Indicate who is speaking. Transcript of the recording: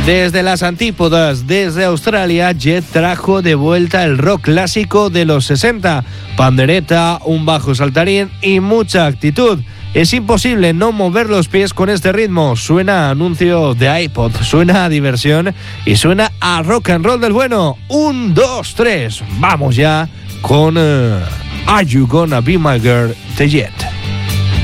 Speaker 1: Desde las antípodas, desde Australia, Jet trajo de vuelta el rock clásico de los 60. Pandereta, un bajo saltarín y mucha actitud. Es imposible no mover los pies con este ritmo. Suena a anuncio de iPod, suena a diversión y suena a rock and roll del bueno. 1, 2, 3. Vamos ya con Are You Gonna Be My Girl de Jet.